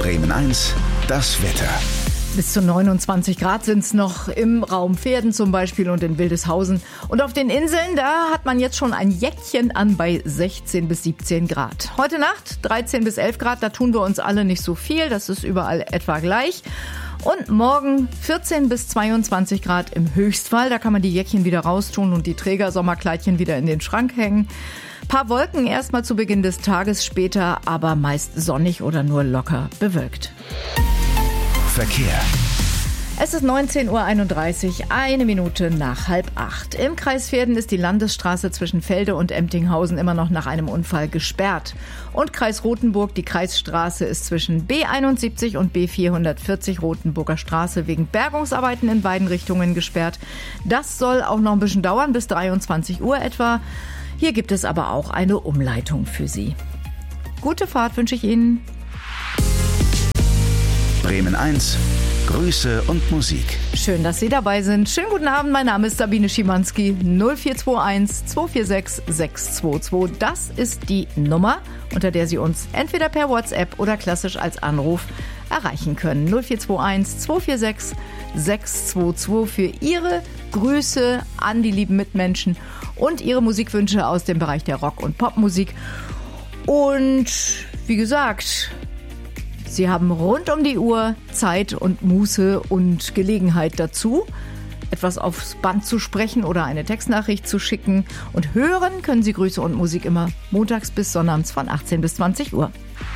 Bremen 1, das Wetter. Bis zu 29 Grad sind es noch im Raum Verden zum Beispiel und in Wildeshausen. Und auf den Inseln, da hat man jetzt schon ein Jäckchen an bei 16 bis 17 Grad. Heute Nacht 13 bis 11 Grad, da tun wir uns alle nicht so viel. Das ist überall etwa gleich. Und morgen 14 bis 22 Grad im Höchstfall. Da kann man die Jäckchen wieder raustun und die Trägersommerkleidchen wieder in den Schrank hängen. Paar Wolken erstmal zu Beginn des Tages, später aber meist sonnig oder nur locker bewölkt. Verkehr. Es ist 19:31 Uhr, eine Minute nach 7:30. Im Kreis Verden ist die Landesstraße zwischen Felde und Emptinghausen immer noch nach einem Unfall gesperrt. Und Kreis Rothenburg, die Kreisstraße ist zwischen B71 und B440 Rothenburger Straße wegen Bergungsarbeiten in beiden Richtungen gesperrt. Das soll auch noch ein bisschen dauern, bis 23 Uhr etwa. Hier gibt es aber auch eine Umleitung für Sie. Gute Fahrt wünsche ich Ihnen. Bremen 1, Grüße und Musik. Schön, dass Sie dabei sind. Schönen guten Abend, mein Name ist Sabine Schimanski. 0421 246 622. Das ist die Nummer, unter der Sie uns entweder per WhatsApp oder klassisch als Anruf erreichen können. 0421 246 622 für Ihre Grüße an die lieben Mitmenschen und Ihre Musikwünsche aus dem Bereich der Rock- und Popmusik. Und wie gesagt, Sie haben rund um die Uhr Zeit und Muße und Gelegenheit dazu, etwas aufs Band zu sprechen oder eine Textnachricht zu schicken. Und hören können Sie Grüße und Musik immer montags bis sonnabends von 18 bis 20 Uhr.